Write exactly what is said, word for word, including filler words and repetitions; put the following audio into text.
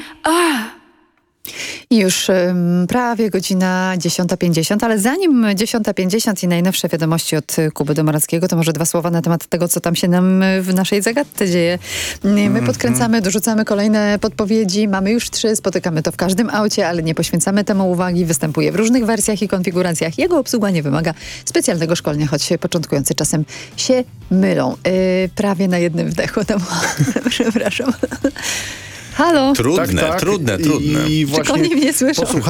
Już um, prawie godzina dziesiąta pięćdziesiąt, ale zanim dziesiąta pięćdziesiąt i najnowsze wiadomości od Kuby Domorackiego, to może dwa słowa na temat tego, co tam się nam w naszej zagadce dzieje. My podkręcamy, dorzucamy kolejne podpowiedzi, mamy już trzy, spotykamy to w każdym aucie, ale nie poświęcamy temu uwagi, występuje w różnych wersjach i konfiguracjach. Jego obsługa nie wymaga specjalnego szkolenia, choć początkujący czasem się mylą. Yy, prawie na jednym wdechu. Tam, przepraszam. Halo? Trudne, Tak, tak. trudne, trudne. I Czy właśnie konie mnie słyszą? posłucha-